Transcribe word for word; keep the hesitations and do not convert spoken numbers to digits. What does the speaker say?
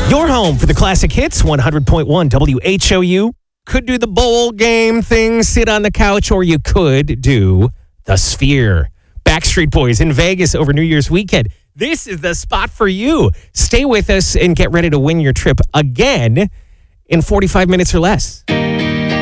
Your home for the classic hits, one hundred point one W H O U. Could do the bowl game thing, sit on the couch, or you could do the Sphere. Backstreet Boys in Vegas over New Year's weekend. This is the spot for you. Stay with us and get ready to win your trip again in forty-five minutes or less.